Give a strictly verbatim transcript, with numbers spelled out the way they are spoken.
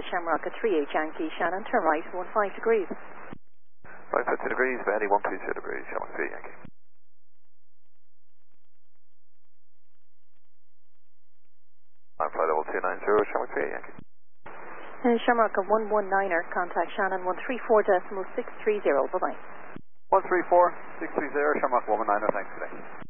Shamrock at three eight Yankee, Shannon, turn right, one five degrees. Right foot two degrees, Betty, one two two degrees, Shamrock three Yankee. I'm flight level two nine zero, Shamrock three Yankee. Uh, Shamrock at one one niner, contact Shannon, one three four decimal six three zero, bye-bye. one three four, six three zero, Shamrock one one niner, thanks today.